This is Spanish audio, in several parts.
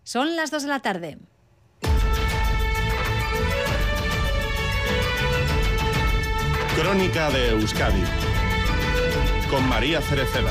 Son las 2 de la tarde. Crónica de Euskadi con María Cereceda.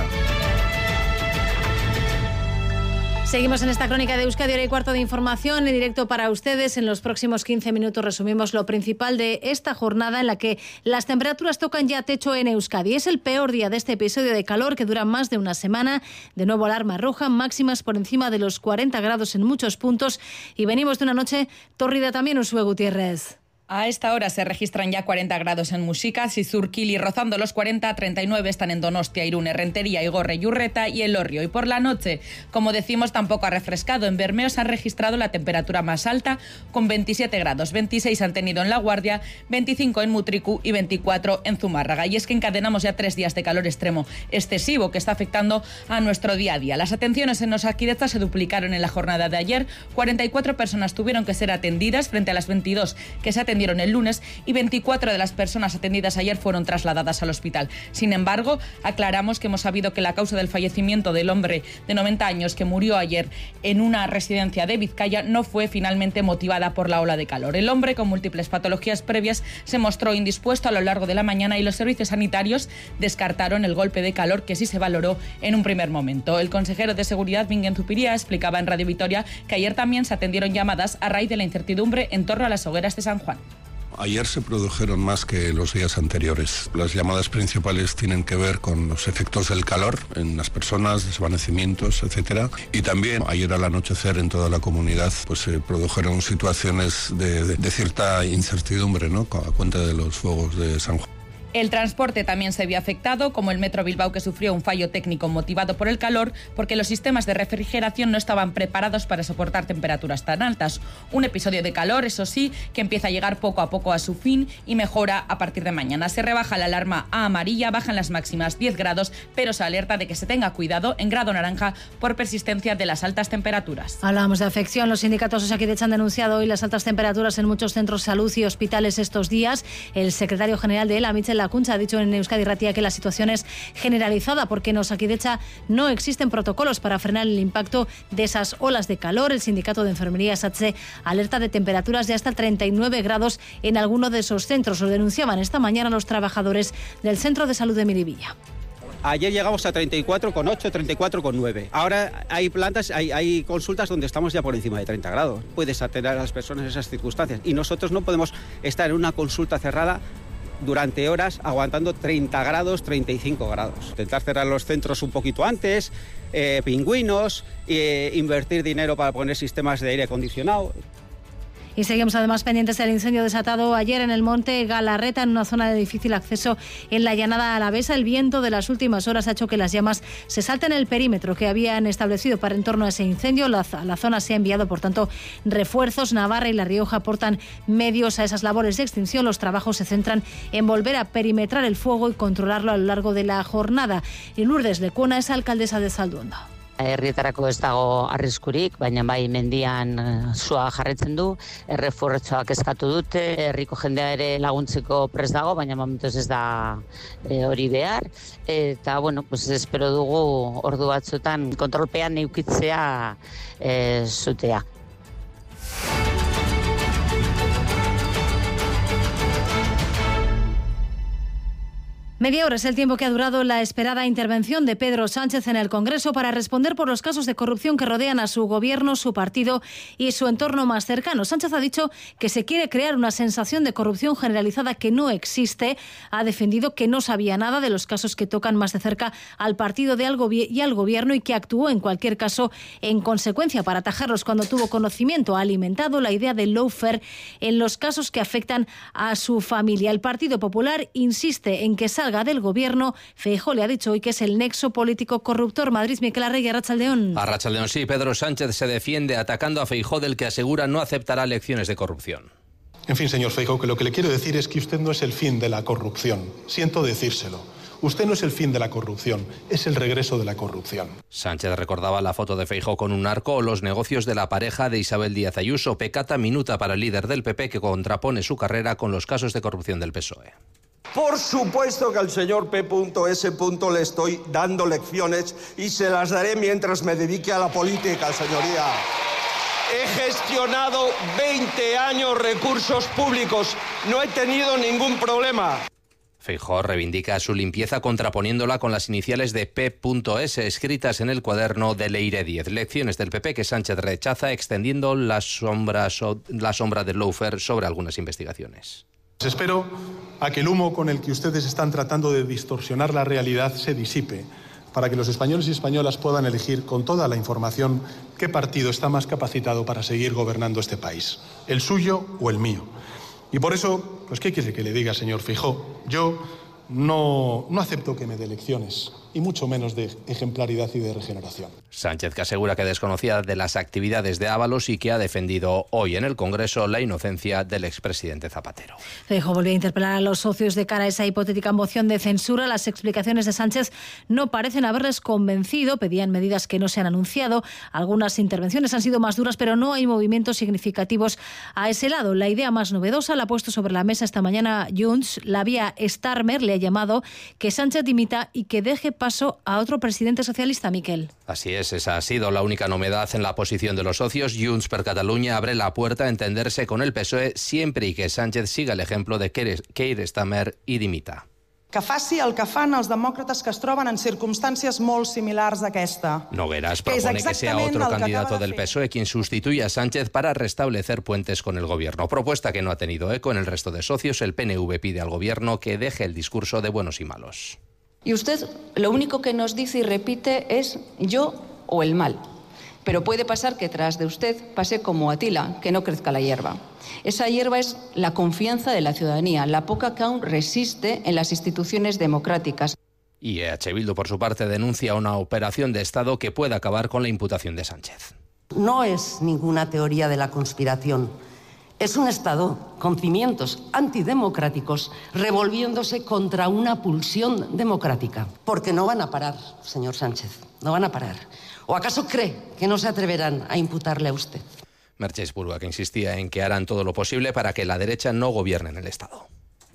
Seguimos en esta crónica de Euskadi, hora y cuarto de información en directo para ustedes. En los próximos 15 minutos resumimos lo principal de esta jornada en la que las temperaturas tocan ya techo en Euskadi. Es el peor día de este episodio de calor que dura más de una semana. De nuevo alarma roja, máximas por encima de los 40 grados en muchos puntos. Y venimos de una noche tórrida también, Uxue Gutiérrez. A esta hora se registran ya 40 grados en Muxica, Sizurkili rozando los 40, 39 están en Donostia, Irune, Rentería, Igorre, Yurreta y Elorrio. Y por la noche, como decimos, tampoco ha refrescado. En Bermeo se ha registrado la temperatura más alta con 27 grados, 26 han tenido en La Guardia, 25 en Mutriku y 24 en Zumárraga. Y es que encadenamos ya 3 días de calor extremo excesivo que está afectando a nuestro día a día. Las atenciones en Osakidetza se duplicaron en la jornada de ayer, 44 personas tuvieron que ser atendidas frente a las 22 que se atendieron el lunes y 24 de las personas atendidas ayer fueron trasladadas al hospital. Sin embargo, aclaramos que hemos sabido que la causa del fallecimiento del hombre de 90 años que murió ayer en una residencia de Vizcaya no fue finalmente motivada por la ola de calor. El hombre, con múltiples patologías previas, se mostró indispuesto a lo largo de la mañana y los servicios sanitarios descartaron el golpe de calor que sí se valoró en un primer momento. El consejero de Seguridad, Bingen Zupiria, explicaba en Radio Vitoria que ayer también se atendieron llamadas a raíz de la incertidumbre en torno a las hogueras de San Juan. Ayer se produjeron más que los días anteriores. Las llamadas principales tienen que ver con los efectos del calor en las personas, desvanecimientos, etcétera. Y también ayer al anochecer en toda la comunidad pues se produjeron situaciones de cierta incertidumbre, ¿no? A cuenta de los fuegos de San Juan. El transporte también se vio afectado, como el Metro Bilbao, que sufrió un fallo técnico motivado por el calor, porque los sistemas de refrigeración no estaban preparados para soportar temperaturas tan altas. Un episodio de calor, eso sí, que empieza a llegar poco a poco a su fin y mejora a partir de mañana. Se rebaja la alarma a amarilla, bajan las máximas 10 grados, pero se alerta de que se tenga cuidado en grado naranja por persistencia de las altas temperaturas. Hablamos de afección. Los sindicatos Osakidetza han denunciado hoy las altas temperaturas en muchos centros de salud y hospitales estos días. El secretario general de ELA, Michel Lakuntza, ha dicho en Euskadi Irratia que la situación es generalizada porque en Osakidetza no existen protocolos para frenar el impacto de esas olas de calor. El sindicato de enfermería SATSE alerta de temperaturas de hasta 39 grados en alguno de esos centros. Lo denunciaban esta mañana los trabajadores del Centro de Salud de Miribilla. Ayer llegamos a 34,8, 34,9. Ahora hay plantas, hay consultas donde estamos ya por encima de 30 grados. Puedes atender a las personas en esas circunstancias y nosotros no podemos estar en una consulta cerrada durante horas aguantando 30 grados, 35 grados. Intentar cerrar los centros un poquito antes, pingüinos, invertir dinero para poner sistemas de aire acondicionado. Y seguimos además pendientes del incendio desatado ayer en el monte Galarreta, en una zona de difícil acceso en la llanada alavesa. El viento de las últimas horas ha hecho que las llamas se salten el perímetro que habían establecido para en torno a ese incendio. A la zona se ha enviado, por tanto, refuerzos. Navarra y La Rioja aportan medios a esas labores de extinción. Los trabajos se centran en volver a perimetrar el fuego y controlarlo a lo largo de la jornada. Y Lourdes Lecuona es alcaldesa de Zalduondo. Herrietarako ez dago arriskurik, baina bai mendian sua jarraitzen du, errefortzoak eskatu dute, herriko jendea ere laguntzeko prest dago, baina momentuz ez da hori behar, eta bueno, pues espero dugu ordu batzutan kontrolpean eukitzea zutea. Media hora es el tiempo que ha durado la esperada intervención de Pedro Sánchez en el Congreso para responder por los casos de corrupción que rodean a su gobierno, su partido y su entorno más cercano. Sánchez ha dicho que se quiere crear una sensación de corrupción generalizada que no existe. Ha defendido que no sabía nada de los casos que tocan más de cerca al partido y al gobierno y que actuó en cualquier caso en consecuencia para atajarlos cuando tuvo conocimiento. Ha alimentado la idea de lawfare en los casos que afectan a su familia. El Partido Popular insiste en que salga del gobierno. Feijóo le ha dicho hoy que es el nexo político corruptor. Madrid, Miquel Arregui, Arratsaldeón. Arratsaldeón, sí. Pedro Sánchez se defiende atacando a Feijóo, del que asegura no aceptará lecciones de corrupción. En fin, señor Feijóo, que lo que le quiero decir es que usted no es el fin de la corrupción. Siento decírselo. Usted no es el fin de la corrupción, es el regreso de la corrupción. Sánchez recordaba la foto de Feijóo con un narco o los negocios de la pareja de Isabel Díaz Ayuso. Pecata minuta para el líder del PP, que contrapone su carrera con los casos de corrupción del PSOE. Por supuesto que al señor P.S. le estoy dando lecciones y se las daré mientras me dedique a la política, señoría. He gestionado 20 años recursos públicos. No he tenido ningún problema. Feijóo reivindica su limpieza contraponiéndola con las iniciales de P.S. escritas en el cuaderno de Leire 10. Lecciones del PP que Sánchez rechaza, extendiendo la sombra del lawfare sobre algunas investigaciones. Espero a que el humo con el que ustedes están tratando de distorsionar la realidad se disipe, para que los españoles y españolas puedan elegir con toda la información qué partido está más capacitado para seguir gobernando este país, el suyo o el mío. Y por eso, pues ¿qué quiere que le diga, señor Feijóo? Yo no acepto que me dé lecciones, y mucho menos de ejemplaridad y de regeneración. Sánchez, que asegura que desconocía de las actividades de Ábalos y que ha defendido hoy en el Congreso la inocencia del expresidente Zapatero. Feijóo volvió a interpelar a los socios de cara a esa hipotética moción de censura. Las explicaciones de Sánchez no parecen haberles convencido. Pedían medidas que no se han anunciado. Algunas intervenciones han sido más duras, pero no hay movimientos significativos a ese lado. La idea más novedosa la ha puesto sobre la mesa esta mañana Junts. La vía Starmer le ha llamado que Sánchez dimita y que deje paso a otro presidente socialista, Miquel. Así es, esa ha sido la única novedad en la posición de los socios. Junts per Catalunya abre la puerta a entenderse con el PSOE siempre y que Sánchez siga el ejemplo de Keir Starmer y dimita. Que faci el que fan els demòcrates que es troben en circumstàncies molt similars a aquesta. Nogueras propone que sea otro candidato del PSOE quien sustituya a Sánchez para restablecer puentes con el gobierno. Propuesta que no ha tenido eco en el resto de socios. El PNV pide al gobierno que deje el discurso de buenos y malos. Y usted lo único que nos dice y repite es yo o el mal. Pero puede pasar que tras de usted pase como Atila, que no crezca la hierba. Esa hierba es la confianza de la ciudadanía, la poca que aún resiste en las instituciones democráticas. Y EH Bildu, por su parte, denuncia una operación de Estado que puede acabar con la imputación de Sánchez. No es ninguna teoría de la conspiración. Es un Estado con cimientos antidemocráticos revolviéndose contra una pulsión democrática. Porque no van a parar, señor Sánchez, no van a parar. ¿O acaso cree que no se atreverán a imputarle a usted? Mercedes Burga, que insistía en que harán todo lo posible para que la derecha no gobierne en el Estado.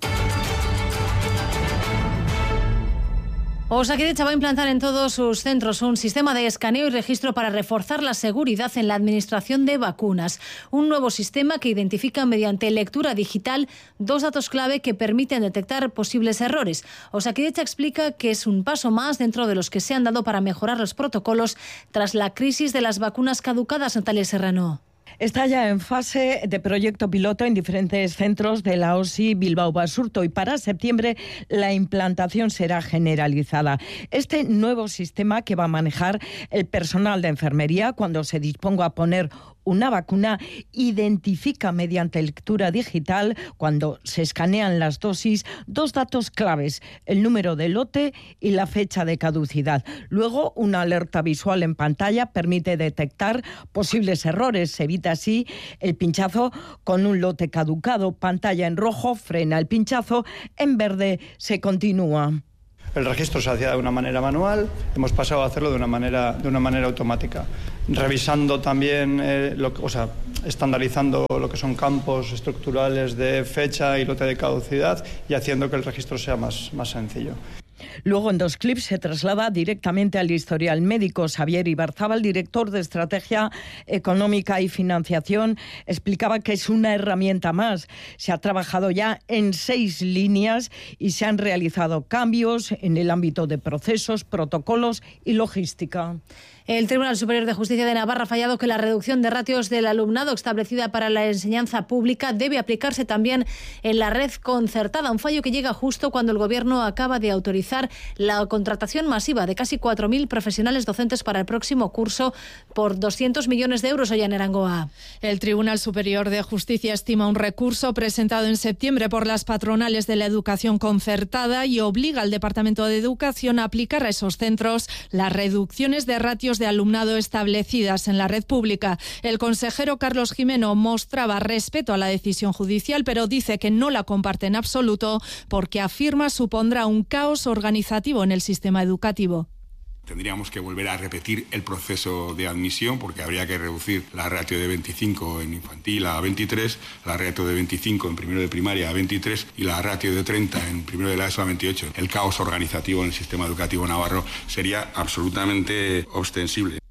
Osakidetza va a implantar en todos sus centros un sistema de escaneo y registro para reforzar la seguridad en la administración de vacunas. Un nuevo sistema que identifica mediante lectura digital 2 datos clave que permiten detectar posibles errores. Osakidetza explica que es un paso más dentro de los que se han dado para mejorar los protocolos tras la crisis de las vacunas caducadas. Natalia Serrano. Está ya en fase de proyecto piloto en diferentes centros de la OSI Bilbao Basurto y para septiembre la implantación será generalizada. Este nuevo sistema que va a manejar el personal de enfermería cuando se disponga a poner una vacuna identifica mediante lectura digital, cuando se escanean las dosis, 2 datos claves: el número de lote y la fecha de caducidad. Luego, una alerta visual en pantalla permite detectar posibles errores. Se evita así el pinchazo con un lote caducado. Pantalla en rojo frena el pinchazo, en verde se continúa. El registro se hacía de una manera manual, hemos pasado a hacerlo de una manera automática, revisando también, estandarizando lo que son campos estructurales de fecha y lote de caducidad y haciendo que el registro sea más sencillo. Luego, en 2 clips, se traslada directamente al historial médico. Xavier Ibarzábal, director de Estrategia Económica y Financiación, explicaba que es una herramienta más. Se ha trabajado ya en 6 líneas y se han realizado cambios en el ámbito de procesos, protocolos y logística. El Tribunal Superior de Justicia de Navarra ha fallado que la reducción de ratios del alumnado establecida para la enseñanza pública debe aplicarse también en la red concertada. Un fallo que llega justo cuando el Gobierno acaba de autorizar la contratación masiva de casi 4.000 profesionales docentes para el próximo curso por 200 millones de euros. Ollane Arangoa. El Tribunal Superior de Justicia estima un recurso presentado en septiembre por las patronales de la educación concertada y obliga al Departamento de Educación a aplicar a esos centros las reducciones de ratios de alumnado establecidas en la red pública. El consejero Carlos Jimeno mostraba respeto a la decisión judicial, pero dice que no la comparte en absoluto porque afirma supondrá un caos organizativo en el sistema educativo. Tendríamos que volver a repetir el proceso de admisión porque habría que reducir la ratio de 25 en infantil a 23, la ratio de 25 en primero de primaria a 23 y la ratio de 30 en primero de la ESO a 28. El caos organizativo en el sistema educativo navarro sería absolutamente ostensible.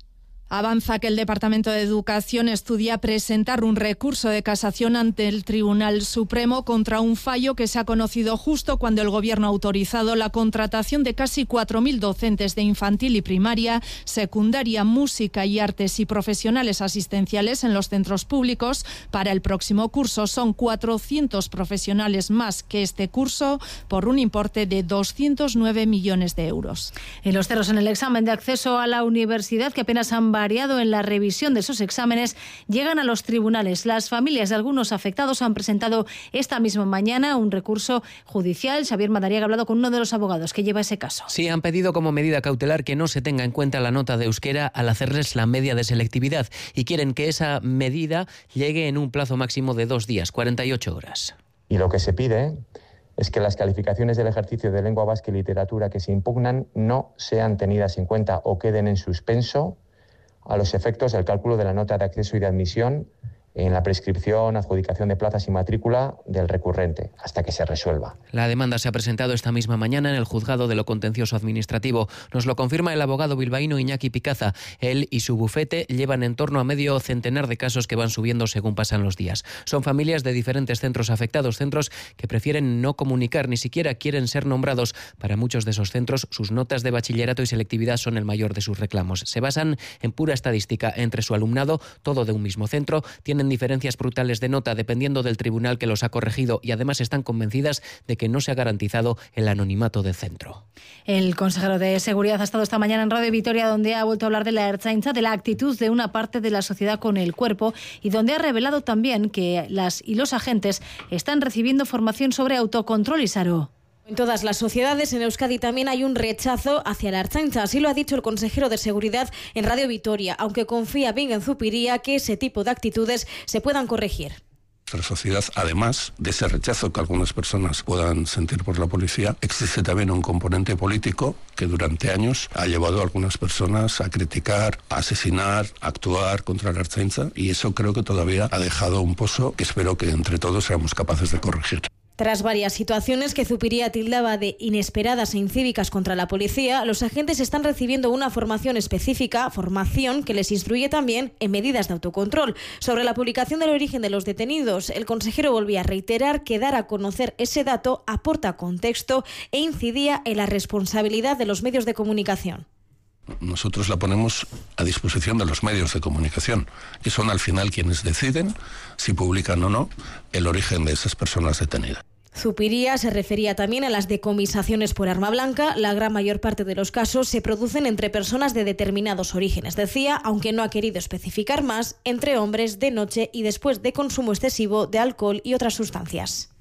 Avanza que el Departamento de Educación estudia presentar un recurso de casación ante el Tribunal Supremo contra un fallo que se ha conocido justo cuando el Gobierno ha autorizado la contratación de casi 4.000 docentes de infantil y primaria, secundaria, música y artes y profesionales asistenciales en los centros públicos para el próximo curso. Son 400 profesionales más que este curso por un importe de 209 millones de euros. Y los ceros en el examen de acceso a la universidad, que apenas han variado en la revisión de esos exámenes, llegan a los tribunales. Las familias de algunos afectados han presentado esta misma mañana un recurso judicial. Xavier Madariaga ha hablado con uno de los abogados que lleva ese caso. Sí, han pedido como medida cautelar que no se tenga en cuenta la nota de euskera al hacerles la media de selectividad y quieren que esa medida llegue en un plazo máximo de 2 días, 48 horas. Y lo que se pide es que las calificaciones del ejercicio de lengua vasca y literatura que se impugnan no sean tenidas en cuenta o queden en suspenso a los efectos del cálculo de la nota de acceso y de admisión en la prescripción, adjudicación de plazas y matrícula del recurrente, hasta que se resuelva. La demanda se ha presentado esta misma mañana en el Juzgado de lo Contencioso Administrativo. Nos lo confirma el abogado bilbaíno Iñaki Picaza. Él y su bufete llevan en torno a medio centenar de casos que van subiendo según pasan los días. Son familias de diferentes centros afectados, centros que prefieren no comunicar, ni siquiera quieren ser nombrados. Para muchos de esos centros, sus notas de bachillerato y selectividad son el mayor de sus reclamos. Se basan en pura estadística entre su alumnado, todo de un mismo centro, tienen diferencias brutales de nota dependiendo del tribunal que los ha corregido y además están convencidas de que no se ha garantizado el anonimato del centro. El consejero de Seguridad ha estado esta mañana en Radio Vitoria, donde ha vuelto a hablar de la Ertzaintza, de la actitud de una parte de la sociedad con el cuerpo, y donde ha revelado también que las y los agentes están recibiendo formación sobre autocontrol. Isaro. En todas las sociedades, en Euskadi también hay un rechazo hacia la Ertzaintza. Así lo ha dicho el consejero de Seguridad en Radio Vitoria, aunque confía bien en Zupiria que ese tipo de actitudes se puedan corregir. Nuestra sociedad, además de ese rechazo que algunas personas puedan sentir por la policía, existe también un componente político que durante años ha llevado a algunas personas a criticar, a asesinar, a actuar contra la Ertzaintza, y eso creo que todavía ha dejado un pozo que espero que entre todos seamos capaces de corregir. Tras varias situaciones que Zupiria tildaba de inesperadas e incívicas contra la policía, los agentes están recibiendo una formación específica, formación que les instruye también en medidas de autocontrol. Sobre la publicación del origen de los detenidos, el consejero volvía a reiterar que dar a conocer ese dato aporta contexto e incidía en la responsabilidad de los medios de comunicación. Nosotros la ponemos a disposición de los medios de comunicación, que son al final quienes deciden si publican o no el origen de esas personas detenidas. Zupiria se refería también a las decomisaciones por arma blanca. La gran mayor parte de los casos se producen entre personas de determinados orígenes. Decía, aunque no ha querido especificar más, entre hombres, de noche y después de consumo excesivo de alcohol y otras sustancias.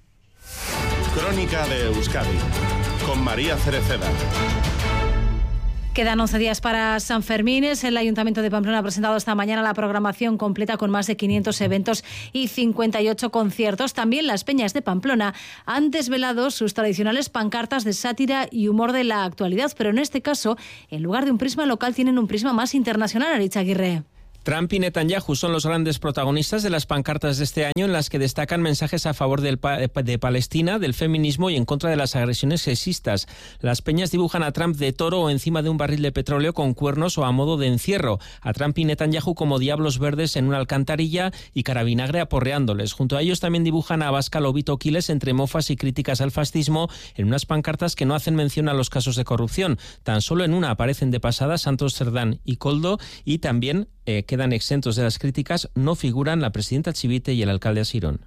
Crónica de Euskadi, con María Cereceda. Quedan 11 días para San Fermín. El Ayuntamiento de Pamplona ha presentado esta mañana la programación completa con más de 500 eventos y 58 conciertos. También las Peñas de Pamplona han desvelado sus tradicionales pancartas de sátira y humor de la actualidad, pero en este caso, en lugar de un prisma local, tienen un prisma más internacional. Aritz Aguirre. Trump y Netanyahu son los grandes protagonistas de las pancartas de este año, en las que destacan mensajes a favor de Palestina, del feminismo y en contra de las agresiones sexistas. Las peñas dibujan a Trump de toro o encima de un barril de petróleo con cuernos o a modo de encierro, a Trump y Netanyahu como diablos verdes en una alcantarilla y carabinagre aporreándoles. Junto a ellos también dibujan a Abascal o Vito Quiles entre mofas y críticas al fascismo en unas pancartas que no hacen mención a los casos de corrupción. Tan solo en una aparecen de pasada Santos Cerdán y Koldo, y también quedan exentos de las críticas, no figuran la presidenta Chivite y el alcalde Asirón.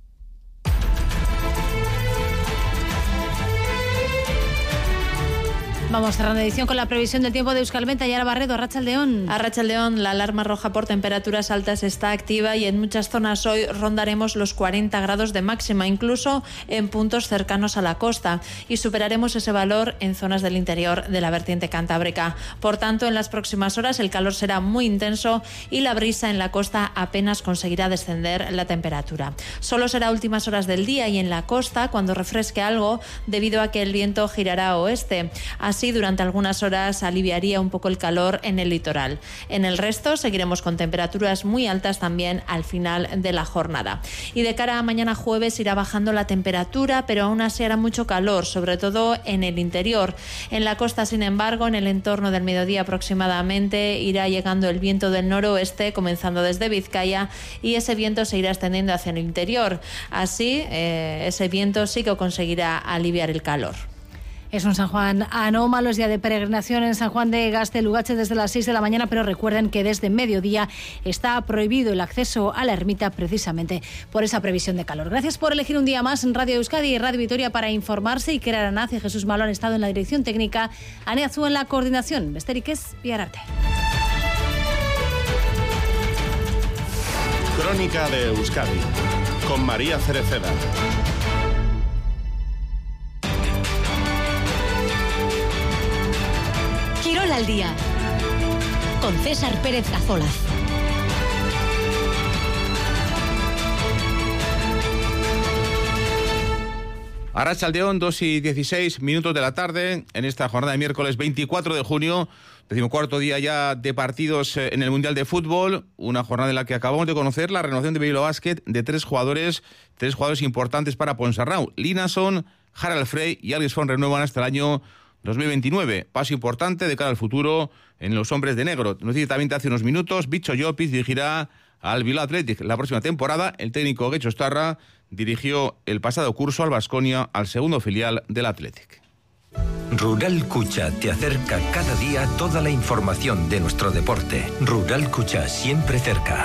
Vamos cerrando edición con la previsión del tiempo de Euskalmenta. Yara Barredo, Arratsaldeón. Arratsaldeón, la alarma roja por temperaturas altas está activa y en muchas zonas hoy rondaremos los 40 grados de máxima, incluso en puntos cercanos a la costa, y superaremos ese valor en zonas del interior de la vertiente cantábrica. Por tanto, en las próximas horas el calor será muy intenso y la brisa en la costa apenas conseguirá descender la temperatura. Solo será a últimas horas del día y en la costa cuando refresque algo, debido a que el viento girará a oeste. Así Así, durante algunas horas aliviaría un poco el calor en el litoral. En el resto seguiremos con temperaturas muy altas también al final de la jornada. Y de cara a mañana jueves irá bajando la temperatura, pero aún así hará mucho calor, sobre todo en el interior. En la costa, sin embargo, en el entorno del mediodía aproximadamente, irá llegando el viento del noroeste, comenzando desde Vizcaya, y ese viento se irá extendiendo hacia el interior. Así, ese viento sí que conseguirá aliviar el calor. Es un San Juan anómalo, es día de peregrinación en San Juan de Gaztelugatxe desde las 6 de la mañana, pero recuerden que desde mediodía está prohibido el acceso a la ermita precisamente por esa previsión de calor. Gracias por elegir un día más en Radio Euskadi y Radio Vitoria para informarse. Iker Aranaz y Jesús Malo han estado en la dirección técnica, Ane Azú en la coordinación. Besterik ez, bihararte. Crónica de Euskadi con María Cereceda. Quirol al día con César Pérez Cazolas. Arratsaldeón, 2:16 de la tarde, en esta jornada de miércoles 24 de junio, 14º día ya de partidos en el Mundial de Fútbol, una jornada en la que acabamos de conocer la renovación de Bilbao Basket de tres jugadores importantes para Ponsarnau. Linason, Harald Frey y Alex Font renuevan hasta el año 2029. Paso importante de cara al futuro en los hombres de negro. Nos dice también hace unos minutos, Bicho Llopis dirigirá al Bilbao Athletic la próxima temporada. El técnico Getxo Starra dirigió el pasado curso al Baskonia, al segundo filial del Athletic. Rural Kucha te acerca cada día toda la información de nuestro deporte. Rural Kucha, siempre cerca.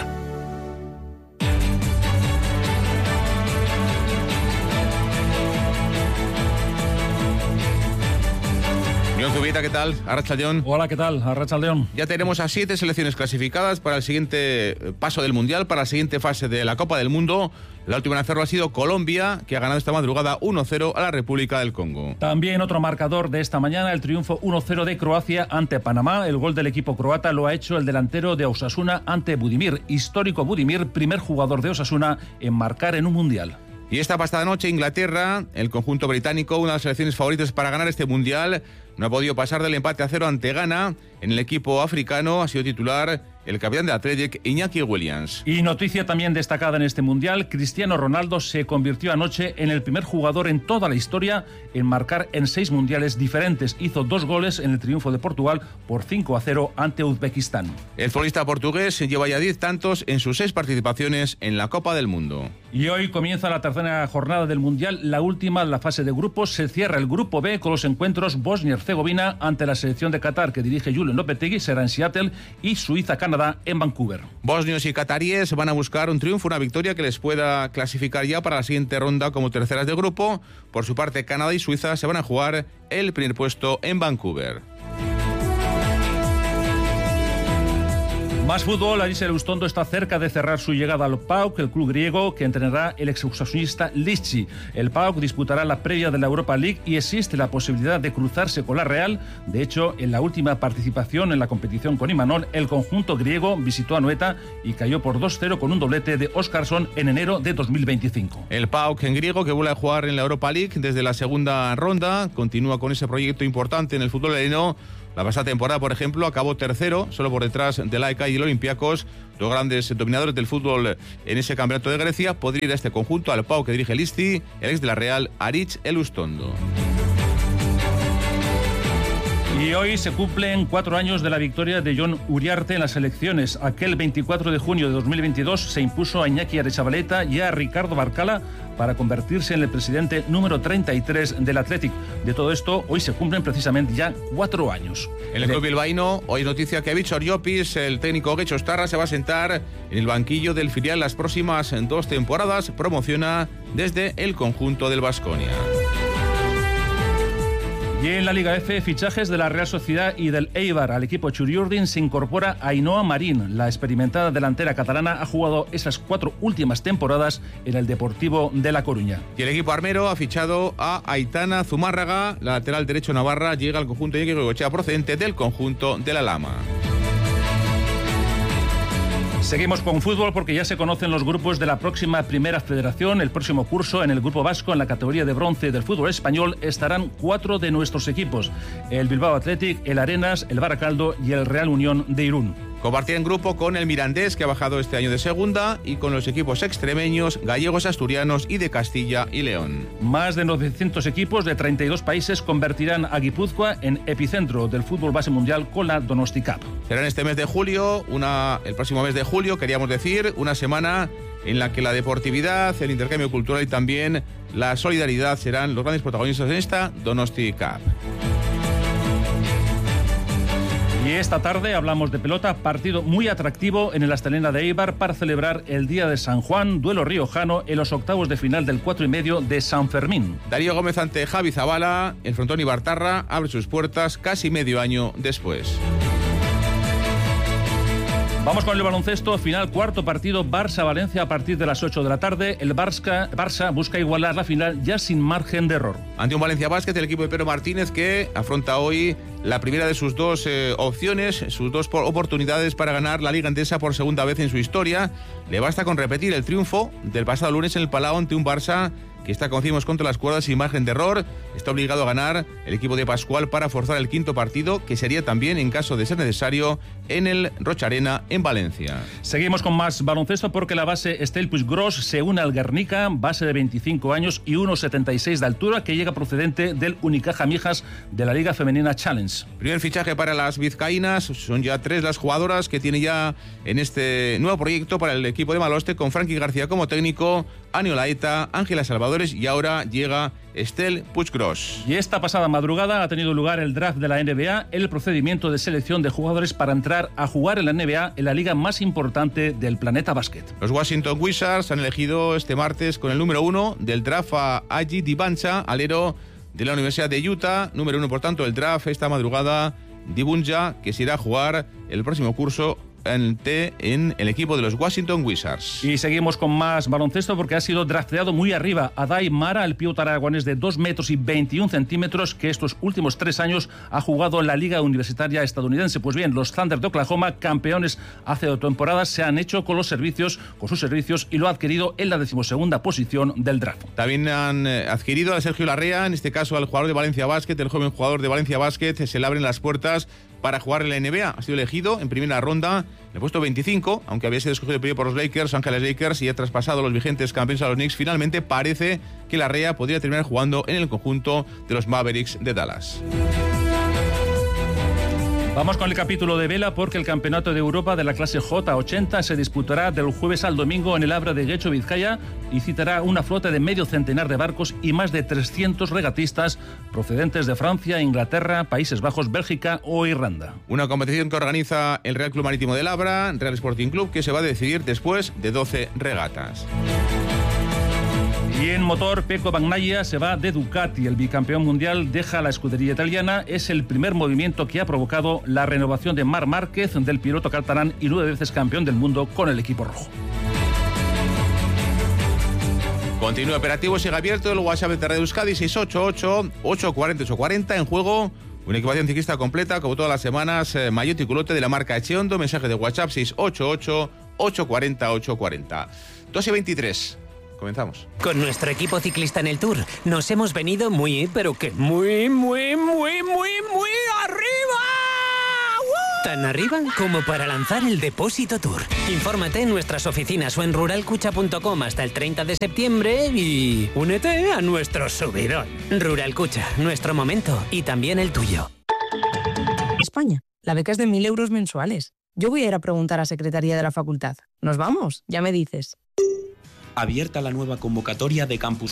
Zubita, ¿qué tal? Arratsaldeón. Hola, ¿qué tal? Arratsaldeón. Ya tenemos a 7 selecciones clasificadas para el siguiente paso del Mundial, para la siguiente fase de la Copa del Mundo. La última en hacerlo ha sido Colombia, que ha ganado esta madrugada 1-0 a la República del Congo. También otro marcador de esta mañana, el triunfo 1-0 de Croacia ante Panamá. El gol del equipo croata lo ha hecho el delantero de Osasuna ante Budimir. Histórico Budimir, primer jugador de Osasuna en marcar en un Mundial. Y esta pasada noche, Inglaterra, el conjunto británico, una de las selecciones favoritas para ganar este Mundial, no ha podido pasar del empate a 0 ante Ghana. En el equipo africano ha sido titular el capitán de Athletic, Iñaki Williams. Y noticia también destacada en este Mundial, Cristiano Ronaldo se convirtió anoche en el primer jugador en toda la historia en marcar en 6 mundiales diferentes. Hizo 2 goles en el triunfo de Portugal por 5-0 ante Uzbekistán. El futbolista portugués lleva ya 10 tantos en sus 6 participaciones en la Copa del Mundo. Y hoy comienza la tercera jornada del Mundial, la última en la fase de grupos. Se cierra el grupo B con los encuentros Bosnia-Herzegovina ante la selección de Qatar que dirige Julen Lopetegui, será en Seattle, y Suiza-Canadá en Vancouver. Bosnios y cataríes van a buscar un triunfo, una victoria que les pueda clasificar ya para la siguiente ronda como terceras de grupo. Por su parte, Canadá y Suiza se van a jugar el primer puesto en Vancouver. Más fútbol, Aris Elustondo está cerca de cerrar su llegada al PAOK, el club griego que entrenará el exosasunista Lecce. El PAOK disputará la previa de la Europa League y existe la posibilidad de cruzarse con la Real. De hecho, en la última participación en la competición con Imanol, el conjunto griego visitó a Anoeta y cayó por 2-0 con un doblete de Óscarsson en enero de 2025. El PAOK en griego, que vuelve a jugar en la Europa League desde la segunda ronda, continúa con ese proyecto importante en el fútbol heleno. La pasada temporada, por ejemplo, acabó tercero, solo por detrás del AEK y el Olympiacos, los grandes dominadores del fútbol en ese campeonato de Grecia. Podría ir a este conjunto, al PAOK que dirige el Isti, el ex de la Real, Aritz Elustondo. Y hoy se cumplen 4 años de la victoria de Jon Uriarte en las elecciones. Aquel 24 de junio de 2022 se impuso a Iñaki Aretxabaleta y a Ricardo Barcala para convertirse en el presidente número 33 del Athletic. De todo esto, hoy se cumplen precisamente ya 4 años. En el club bilbaíno, hoy noticia que Bicho Llopis, el técnico Getxo Starra, se va a sentar en el banquillo del filial las próximas 2 temporadas. Promociona desde el conjunto del Baskonia. Y en la Liga F, fichajes de la Real Sociedad y del Eibar. Al equipo Txuriurdin se incorpora Ainhoa Marín. La experimentada delantera catalana ha jugado esas 4 últimas temporadas en el Deportivo de La Coruña. Y el equipo armero ha fichado a Aitana Zumárraga. La lateral derecho navarra llega al conjunto de Iñaki Goicoechea procedente del conjunto de La Lama. Seguimos con fútbol porque ya se conocen los grupos de la próxima Primera Federación. El próximo curso en el Grupo Vasco, en la categoría de bronce del fútbol español, estarán 4 de nuestros equipos: el Bilbao Athletic, el Arenas, el Baracaldo y el Real Unión de Irún. Compartirá en grupo con el Mirandés, que ha bajado este año de segunda, y con los equipos extremeños, gallegos, asturianos y de Castilla y León. Más de 900 equipos de 32 países convertirán a Guipúzcoa en epicentro del fútbol base mundial con la Donosti Cup. Será en este mes de julio, el próximo mes de julio, queríamos decir, una semana en la que la deportividad, el intercambio cultural y también la solidaridad serán los grandes protagonistas en esta Donosti Cup. Y esta tarde hablamos de pelota, partido muy atractivo en el Astelena de Eibar para celebrar el Día de San Juan, duelo riojano en los octavos de final del 4,5 de San Fermín. Darío Gómez ante Javi Zabala, el frontón ibartarra abre sus puertas casi medio año después. Vamos con el baloncesto, final cuarto partido Barça-Valencia a partir de las 8 de la tarde. El Barça busca igualar la final ya sin margen de error. Ante un Valencia Basket, el equipo de Pedro Martínez, que afronta hoy la primera de sus dos opciones, sus dos oportunidades para ganar la Liga Endesa por segunda vez en su historia. Le basta con repetir el triunfo del pasado lunes en el Palau ante un Barça que está, como decimos, contra las cuerdas sin margen de error. Está obligado a ganar el equipo de Pascual para forzar el quinto partido, que sería también, en caso de ser necesario, en el Rocha Arena en Valencia. Seguimos con más baloncesto porque la base Estel Puiggròs se une al Guernica, base de 25 años y 1,76 de altura, que llega procedente del Unicaja Mijas de la Liga Femenina Challenge. Primer fichaje para las vizcaínas, son ya 3 las jugadoras que tiene ya en este nuevo proyecto para el equipo de Maloste, con Frankie García como técnico, Ani Olaeta, Ángela Salvadores y ahora llega Estel Puiggròs. Y esta pasada madrugada ha tenido lugar el draft de la NBA, el procedimiento de selección de jugadores para entrar a jugar en la NBA, en la liga más importante del planeta básquet. Los Washington Wizards han elegido este martes con el número 1 del draft a Agi Dibancha, alero de la Universidad de Utah. Número 1, por tanto, del draft esta madrugada, Dibunja, que se irá a jugar el próximo curso en el equipo de los Washington Wizards. Y seguimos con más baloncesto porque ha sido drafteado muy arriba Adai Mara, el pívot aragonés de 2 metros y 21 centímetros, que estos últimos 3 años ha jugado en la Liga Universitaria Estadounidense. Pues bien, los Thunder de Oklahoma, campeones hace 2 temporadas, se han hecho con sus servicios y lo ha adquirido en la 12ª posición del draft. También han adquirido a Sergio Larrea, en este caso al jugador de Valencia Basket, el joven jugador de Valencia Basket. Se le abren las puertas para jugar en la NBA. Ha sido elegido en primera ronda, en el puesto 25, aunque había sido escogido primero por los Lakers, Ángeles Lakers, y ha traspasado los vigentes campeones a los Knicks. Finalmente parece que Larrea podría terminar jugando en el conjunto de los Mavericks de Dallas. Vamos con el capítulo de vela porque el Campeonato de Europa de la clase J80 se disputará del jueves al domingo en el Abra de Guecho, Vizcaya, y citará una flota de medio centenar de barcos y más de 300 regatistas procedentes de Francia, Inglaterra, Países Bajos, Bélgica o Irlanda. Una competición que organiza el Real Club Marítimo del Abra, Real Sporting Club, que se va a decidir después de 12 regatas. Y en motor, Pecco Bagnaia se va de Ducati. El bicampeón mundial deja la escudería italiana. Es el primer movimiento que ha provocado la renovación de Marc Márquez, del piloto catalán y 9 veces campeón del mundo con el equipo rojo. Continúa operativo, sigue abierto el WhatsApp de Radio Euskadi 688-840-840. En juego una equipación ciclista completa, como todas las semanas, maillot y culote de la marca Echeondo. Mensaje de WhatsApp 688-840-840. 2:23. Comenzamos. Con nuestro equipo ciclista en el Tour nos hemos venido muy, pero que muy arriba. ¡Woo! Tan arriba como para lanzar el Depósito Tour. Infórmate en nuestras oficinas o en ruralcucha.com hasta el 30 de septiembre y únete a nuestro subidón. Rural Cucha, nuestro momento y también el tuyo. España, la beca es de 1.000 euros mensuales. Yo voy a ir a preguntar a Secretaría de la Facultad. ¿Nos vamos? Ya me dices. Abierta la nueva convocatoria de Campus